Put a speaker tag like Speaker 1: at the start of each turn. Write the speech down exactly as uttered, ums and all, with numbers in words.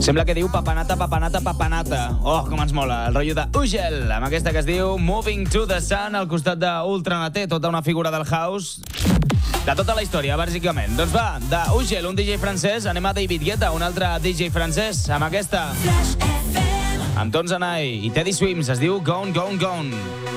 Speaker 1: Sembla que diu papanata, papanata, papanata. Oh, com ens mola. El rotllo de Ugel, amb aquesta que es diu Moving to the Sun, al costat d'Ultranaté, tota una figura del house. De tota la història, bàsicament. Doncs va, de Ugel, un D J francès, anem a David Guetta, un altre D J francès, amb aquesta. Amb Tons Anai i Teddy Swims, es diu Gone, Gone, Gone.